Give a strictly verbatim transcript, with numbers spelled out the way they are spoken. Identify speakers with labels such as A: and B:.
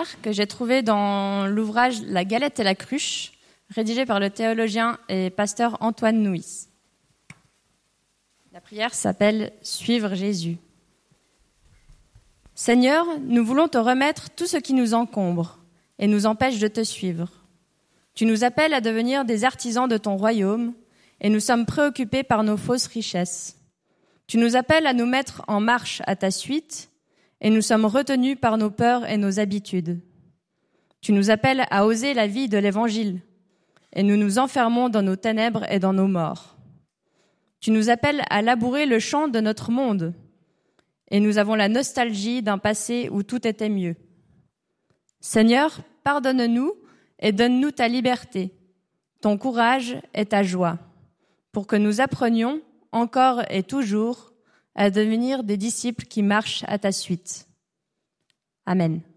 A: prière que j'ai trouvée dans l'ouvrage « La galette et la cruche », rédigé par le théologien et pasteur Antoine Nouis. La prière s'appelle « Suivre Jésus ». Seigneur, nous voulons te remettre tout ce qui nous encombre et nous empêche de te suivre. Tu nous appelles à devenir des artisans de ton royaume et nous sommes préoccupés par nos fausses richesses. Tu nous appelles à nous mettre en marche à ta suite et nous sommes retenus par nos peurs et nos habitudes. Tu nous appelles à oser la vie de l'Évangile et nous nous enfermons dans nos ténèbres et dans nos morts. Tu nous appelles à labourer le champ de notre monde et nous avons la nostalgie d'un passé où tout était mieux. Seigneur, pardonne-nous et donne-nous ta liberté, ton courage et ta joie, pour que nous apprenions, encore et toujours, à devenir des disciples qui marchent à ta suite. Amen.